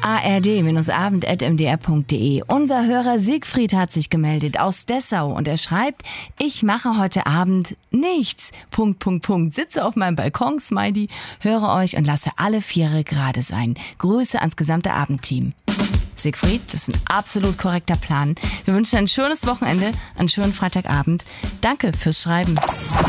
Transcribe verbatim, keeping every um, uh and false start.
a r d abend at m d r punkt d e. Unser Hörer Siegfried hat sich gemeldet aus Dessau und er schreibt, ich mache heute Abend nichts. Punkt, Punkt, Punkt. Sitze auf meinem Balkon, Smiley, höre euch und lasse alle Viere gerade sein. Grüße ans gesamte Abendteam. Siegfried, das ist ein absolut korrekter Plan. Wir wünschen ein schönes Wochenende, einen schönen Freitagabend. Danke fürs Schreiben.